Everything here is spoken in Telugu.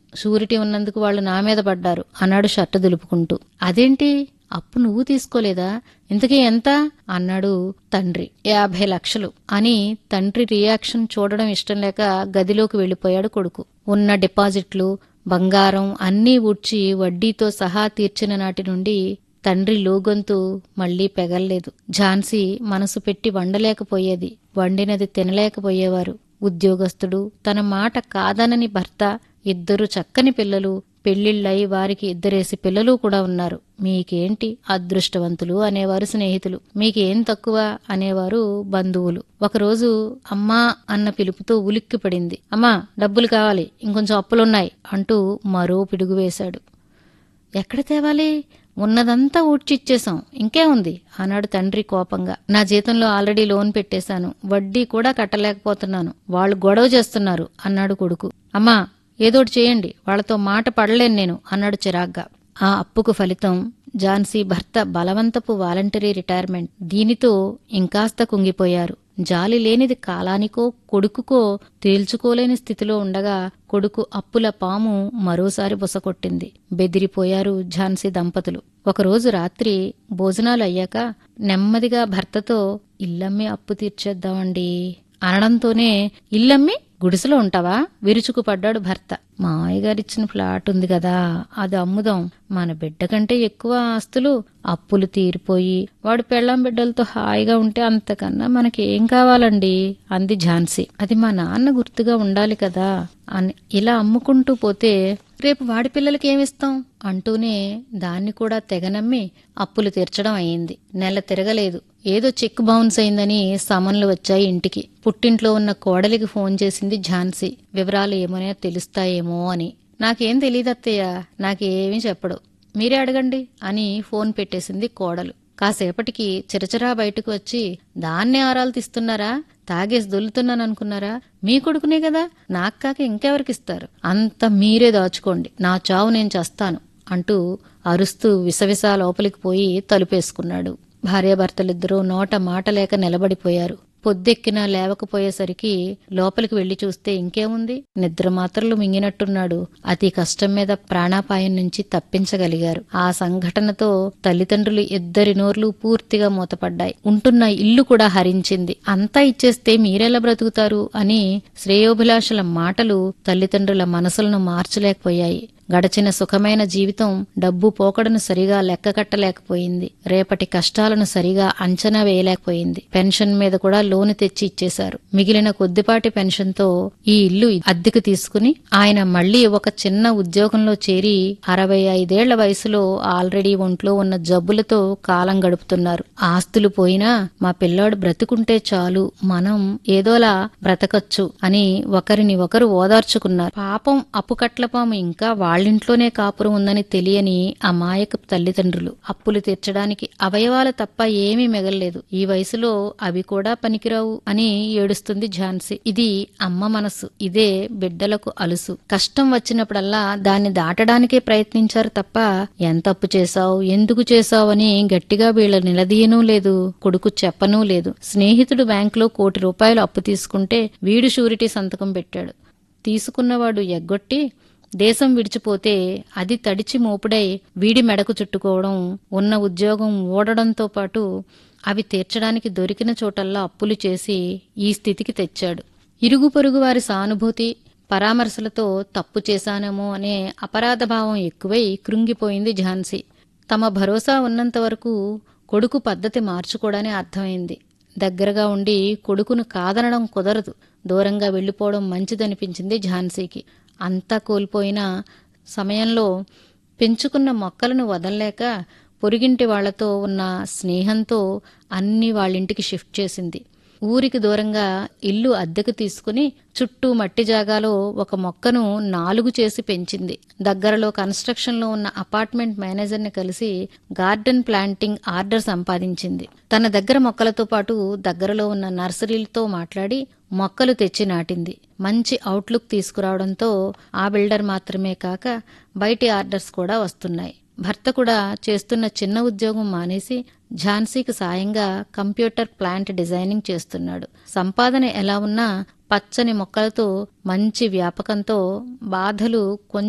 షూరిటీ ఉన్నందుకు వాళ్ళు నా మీద పడ్డారు అన్నాడు షర్టు దులుపుకుంటూ. అదేంటి, అప్పు నువ్వు తీసుకోలేదా? ఇంతకీ ఎంత అన్నాడు తండ్రి. 50 లక్షలు అని తండ్రి రియాక్షన్ చూడడం ఇష్టం లేక గదిలోకి వెళ్లిపోయాడు కొడుకు. ఉన్న డిపాజిట్లు, బంగారం అన్నీ ఊడ్చి వడ్డీతో సహా తీర్చిన నాటి నుండి తండ్రి లోగొంతు మళ్లీ పెగల్లేదు. ఝాన్సీ మనసు పెట్టి వండలేకపోయేది, వండినది తినలేకపోయేవారు. ఉద్యోగస్తుడు, తన మాట కాదనని భర్త, 2 చక్కని పిల్లలు, పెళ్లిళ్ళై వారికి 2 పిల్లలు కూడా ఉన్నారు. మీకేంటి అదృష్టవంతులు అనేవారు స్నేహితులు, మీకేం తక్కువ అనేవారు బంధువులు. ఒకరోజు అమ్మా అన్న పిలుపుతో ఉలిక్కిపడింది. అమ్మా, డబ్బులు కావాలి, ఇంకొంచెం అప్పులున్నాయి అంటూ మరో పిడుగు వేశాడు. ఎక్కడ తేవాలి? ఉన్నదంతా ఊడ్చిచ్చేశాం, ఇంకే ఉంది అన్నాడు తండ్రి కోపంగా. నా జీతంలో ఆల్రెడీ లోన్ పెట్టేశాను, వడ్డీ కూడా కట్టలేకపోతున్నాను, వాళ్ళు గొడవ చేస్తున్నారు అన్నాడు కొడుకు. అమ్మా, ఏదోటి చేయండి, వాళ్లతో మాట పడలేను నేను అన్నాడు చిరాగ్గా. ఆ అప్పుకు ఫలితం ఝాన్సీ భర్త బలవంతపు వాలంటరీ రిటైర్మెంట్. దీనితో ఇంకాస్త కుంగిపోయారు. జాలి లేనిది కాలానికో కొడుకుకో తేల్చుకోలేని స్థితిలో ఉండగా కొడుకు అప్పుల పాము మరోసారి బుసకొట్టింది. బెదిరిపోయారు ఝాన్సీ దంపతులు. ఒకరోజు రాత్రి భోజనాలు అయ్యాక నెమ్మదిగా భర్తతో, ఇల్లమ్మి అప్పు తీర్చేద్దామండి అనడంతోనే, ఇల్లమ్మి గుడిసెలో ఉంటావా? విరుచుకుపడ్డాడు భర్త. మాయగారిచ్చిన ఫ్లాట్ ఉంది కదా, అది అమ్ముదాం, మన బిడ్డ కంటే ఎక్కువ ఆస్తులు, అప్పులు తీరిపోయి వాడు పెళ్ళాం బిడ్డలతో హాయిగా ఉంటే అంతకన్నా మనకేం కావాలండి అంది ఝాన్సీ. అది మా నాన్న గుర్తుగా ఉండాలి కదా అని ఇలా అమ్ముకుంటూ పోతే రేపు వాడి పిల్లలకి ఏమిస్తాం అంటూనే దాన్ని కూడా తెగనమ్మి అప్పులు తీర్చడం అయింది. నెల తిరగలేదు, ఏదో చెక్ బౌన్స్ అయిందని సమన్లు వచ్చాయి ఇంటికి. పుట్టింట్లో ఉన్న కోడలికి ఫోన్ చేసింది ఝాన్సీ. వివరాలు ఏమైనా తెలుస్తాయేమో అని. నాకేం తెలీదత్తయ్య, నాకేమీ చెప్పడు, మీరే అడగండి అని ఫోన్ పెట్టేసింది కోడలు. కాసేపటికి చిరచరా బయటకు వచ్చి, దాన్నే ఆరాలు తీస్తున్నారా? తాగేసి దొల్లుతున్నాననుకున్నారా? మీ కొడుకునే కదా, నాకు కాక ఇంకెవరికిస్తారు? అంత మీరే దాచుకోండి, నా చావు నేను చస్తాను అంటూ అరుస్తూ విసవిసా లోపలికి పోయి తలుపేసుకున్నాడు. భార్యాభర్తలిద్దరూ నోట మాట లేక నిలబడిపోయారు. పొద్దెక్కినా లేవకపోయేసరికి లోపలికి వెళ్లి చూస్తే ఇంకేముంది, నిద్ర మాత్రలు మింగినట్టున్నాడు. అతి కష్టం మీద ప్రాణాపాయం నుంచి తప్పించగలిగారు. ఆ సంఘటనతో తల్లిదండ్రులు ఇద్దరి నోర్లు పూర్తిగా మూతపడ్డాయి. ఉంటున్న ఇల్లు కూడా హరించింది. అంతా ఇచ్చేస్తే మీరెలా బ్రతుకుతారు అని శ్రేయోభిలాషుల మాటలు తల్లిదండ్రుల మనసులను మార్చలేకపోయాయి. గడచిన సుఖమైన జీవితం డబ్బు పోకడను సరిగా లెక్కకట్టలేకపోయింది. రేపటి కష్టాలను సరిగా అంచనా వేయలేకపోయింది. పెన్షన్ మీద కూడా లోను తెచ్చి ఇచ్చేశారు. మిగిలిన కొద్దిపాటి పెన్షన్తో ఈ ఇల్లు అద్దెకు తీసుకుని ఆయన మళ్లీ ఒక చిన్న ఉద్యోగంలో చేరి 65 వయసులో ఆల్రెడీ ఒంట్లో ఉన్న జబ్బులతో కాలం గడుపుతున్నారు. ఆస్తులు పోయినా మా పిల్లాడు బ్రతుకుంటే చాలు, మనం ఏదోలా బ్రతకచ్చు అని ఒకరిని ఒకరు ఓదార్చుకున్నారు. పాపం అప్పుకట్లపాము ఇంకా వాళ్ళింట్లోనే కాపురం ఉందని తెలియని అమాయకపు తల్లిదండ్రులు. అప్పులు తీర్చడానికి అవయవాలు తప్ప ఏమీ మిగల్లేదు. ఈ వయసులో అవి కూడా పనికిరావు అని ఏడుస్తుంది ఝాన్సీ. ఇది అమ్మ మనసు, ఇదే బిడ్డలకు అలుసు. కష్టం వచ్చినప్పుడల్లా దాన్ని దాటడానికే ప్రయత్నించారు తప్ప ఎంత అప్పు చేశావు, ఎందుకు చేశావు అని గట్టిగా వీళ్ళ నిలదీయనూ లేదు, కొడుకు చెప్పనూ లేదు. స్నేహితుడు బ్యాంకులో ₹1 కోటి అప్పు తీసుకుంటే వీడు షూరిటీ సంతకం పెట్టాడు. తీసుకున్నవాడు ఎగ్గొట్టి దేశం విడిచిపోతే అది తడిచి మోపుడై వీడి మెడకు చుట్టుకోవడం, ఉన్న ఉద్యోగం ఊడడంతో పాటు అవి తీర్చడానికి దొరికిన చోటల్లా అప్పులు చేసి ఈ స్థితికి తెచ్చాడు. ఇరుగు పొరుగు వారి సానుభూతి పరామర్శలతో తప్పు చేశానేమో అనే అపరాధభావం ఎక్కువై కృంగిపోయింది ఝాన్సీ. తమ భరోసా ఉన్నంత వరకు కొడుకు పద్ధతి మార్చుకోవడని అర్థమైంది. దగ్గరగా ఉండి కొడుకును కాదనడం కుదరదు, దూరంగా వెళ్లిపోవడం మంచిదనిపించింది ఝాన్సీకి. అంతా కోల్పోయిన సమయంలో పెంచుకున్న మొక్కలను వదల్లేక పొరుగింటి వాళ్లతో ఉన్న స్నేహంతో అన్నీ వాళ్ళింటికి షిఫ్ట్ చేసింది. ఊరికి దూరంగా ఇల్లు అద్దెకు తీసుకుని చుట్టూ మట్టి జాగాలో ఒక మొక్కను 4 చేసి పెంచింది. దగ్గరలో కన్స్ట్రక్షన్లో ఉన్న అపార్ట్మెంట్ మేనేజర్ని కలిసి గార్డెన్ ప్లాంటింగ్ ఆర్డర్ సంపాదించింది. తన దగ్గర మొక్కలతో పాటు దగ్గరలో ఉన్న నర్సరీలతో మాట్లాడి మొక్కలు తెచ్చి నాటింది. మంచి అవుట్లుక్ తీసుకురావడంతో ఆ బిల్డర్ మాత్రమే కాక బయటి ఆర్డర్స్ కూడా వస్తున్నాయి. భర్త కూడా చేస్తున్న చిన్న ఉద్యోగం మానేసి ఝాన్సీకి సాయంగా కంప్యూటర్ ప్లాంట్ డిజైనింగ్ చేస్తున్నాడు. సంపాదన ఎలా ఉన్నా పచ్చని మొక్కలతో మంచి వ్యాపకంతో బాధలు